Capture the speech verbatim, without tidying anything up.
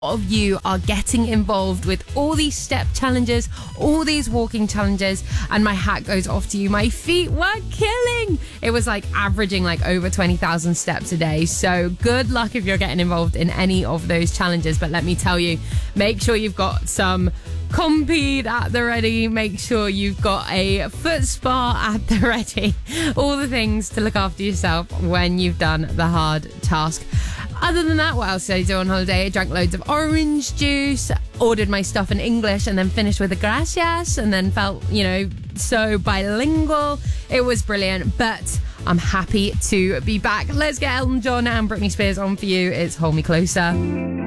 of you are getting involved with all these step challenges, all these walking challenges, and my hat goes off to you. My feet were killing. It was like averaging like over twenty thousand steps a day. So good luck if you're getting involved in any of those challenges. But let me tell you, make sure you've got some Compeed at the ready. Make sure you've got a foot spa at the ready. All the things to look after yourself when you've done the hard task. Other than that, what else did I do on holiday? I drank loads of orange juice, ordered my stuff in English, and then finished with a gracias, and then felt, you know, so bilingual. It was brilliant, but I'm happy to be back. Let's get Elton John and Britney Spears on for you. It's Hold Me Closer.